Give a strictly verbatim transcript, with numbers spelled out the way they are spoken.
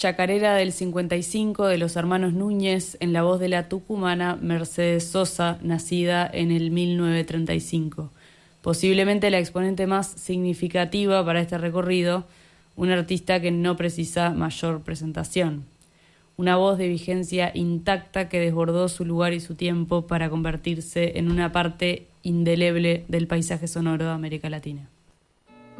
Chacarera del cincuenta y cinco de los hermanos Núñez, en la voz de la tucumana Mercedes Sosa, nacida en el mil novecientos treinta y cinco. Posiblemente la exponente más significativa para este recorrido, un artista que no precisa mayor presentación. Una voz de vigencia intacta que desbordó su lugar y su tiempo para convertirse en una parte indeleble del paisaje sonoro de América Latina.